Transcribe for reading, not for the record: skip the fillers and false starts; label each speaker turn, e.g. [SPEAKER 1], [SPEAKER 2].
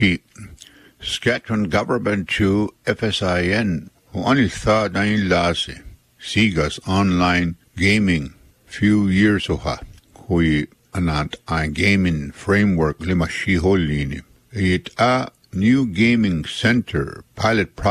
[SPEAKER 1] Saskatchewan government to FSIN who only thought na lasi Sigas online gaming few years oha hui anat a gaming framework lima shiholini it a new gaming center pilot project